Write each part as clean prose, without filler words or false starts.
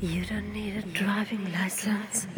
You don't need a driving license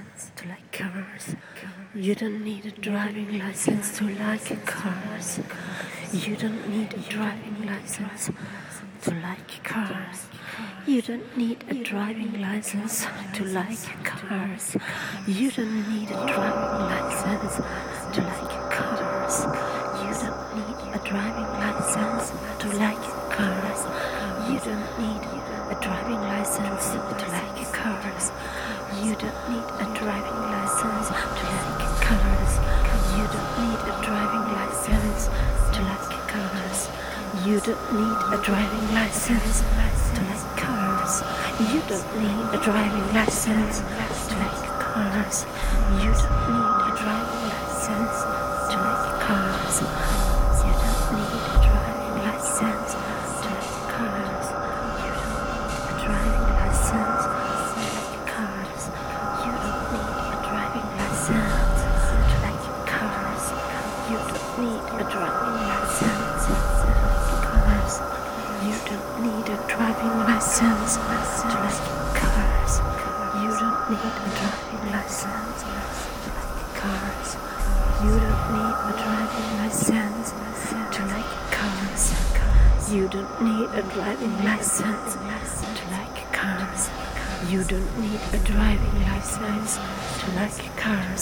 to like cars. You don't need a driving license to like cars. You don't need a driving license to like cars. You don't need a driving license to like cars. You don't need a driving license to like cars. You don't need a driving license to like cars. You don't need a driving license to like cars. You don't need a driving license to like cars. You don't need a driving license to like cars. You don't need a driving license to like cars. You don't need a driving license to like cars. You don't need a driving license to like cars. You don't need a driving license to like cars. You don't need a driving license to like cars. You don't need a driving license to like cars. You don't need a driving license to like cars. You don't need a driving license to like cars. You don't need a driving license to like cars. You don't need a driving license to like cars. You don't need a driving license to like cars. You don't need a driving license to like cars.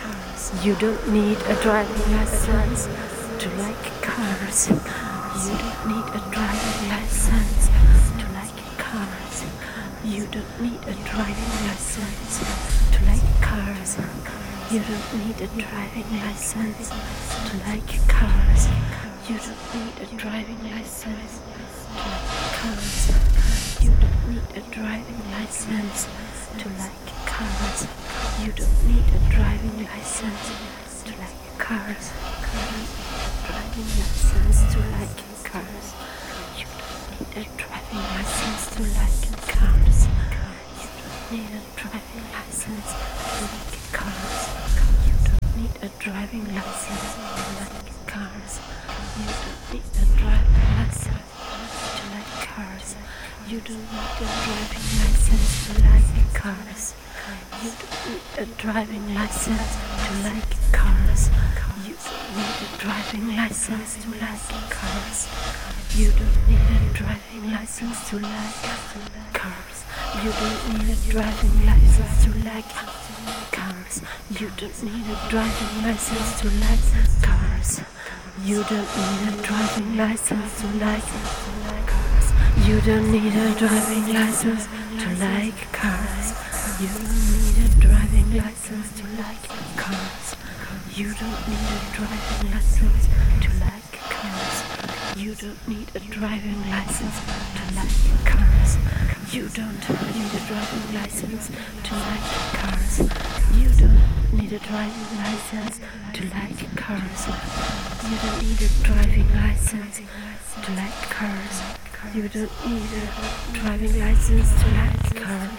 You don't need a driving license to like cars. You don't need a driving license to like cars. You don't need a driving license to like cars. You don't need a driving license to like cars. You don't need a driving license to like cars. You don't need a driving license to like cars. You don't need a driving license to like cars. Driving license to like cars. You don't need a driving license to like cars. You don't need a driving license to like cars. You don't need a driving license to like cars. You don't need a driving license to like cars. You don't need a driving license to like cars. You don't need a driving license to like cars. You don't need a driving license to like cars. You don't need a driving license to like cars. You don't need a driving license to like cars. You don't need a driving license to like cars. You don't need a driving license to like cars. You don't need a driving license to like cars. You don't need a driving license to like cars. You don't need a driving license to like cars. You don't need a driving license to like cars. You don't need a driving license to like cars. You don't need a driving license to like cars. You don't need a driving license to like cars. You don't need a driving license to like cars.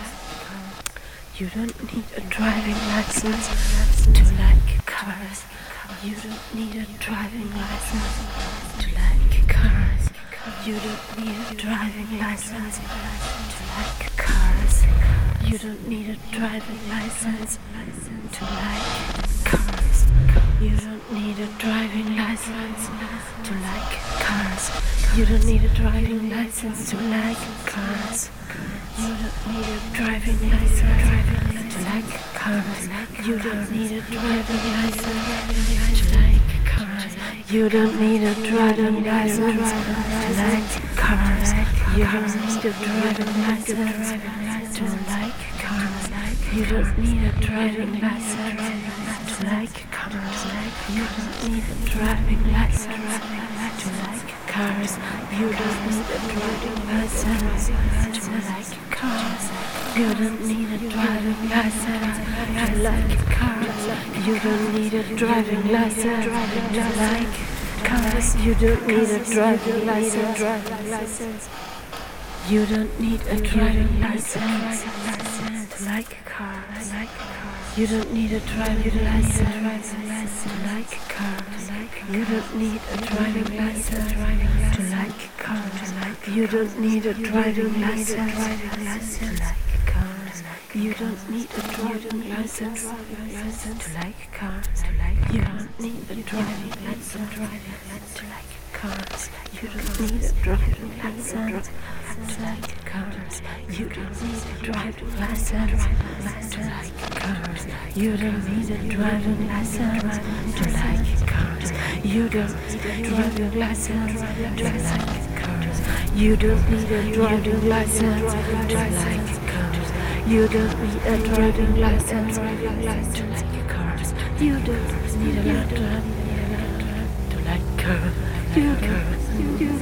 You don't need a driving license to like cars. You don't need a driving license to like cars. You don't need a driving license to like cars. You don't need a driving license to like cars. You don't need a driving license to like cars. You don't need a driving license to like cars. You don't need a driving license to like cars. You don't need a driving license to like cars. You don't need a driving license to like cars. You don't need a driving license to like cars. You don't need a driving license to like cars. You don't need a driving license to like cars. You don't need a driving license to like cars. You don't need a driving license to like cars. You don't need a driving license to like cars. You don't need a driving license. You don't need a driving license to like a car. You don't need a driving license to like a car. You don't need a driving license to like a car. You don't need a driving license to like a car. You don't need a driving license to like a car. You don't need a driving license to like a car. You don't need a driving license to like a car. You don't need a driving license to like a car. You don't need a driving license to like a car. You don't need a driving license to like a car. You don't need a driving license to like a car. You don't need a driving license to like a car. You don't need a driving to like a car. You don't need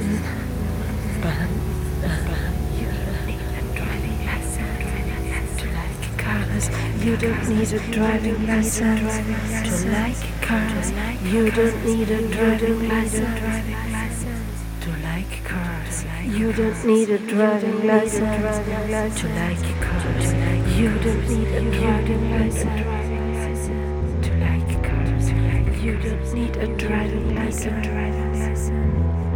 a driving license to like a car. You don't need a driving license to like a car. You don't need a driving license to like a car. You don't need a driving license to like a car. You don't need a driving license to like a car. You don't need a driving license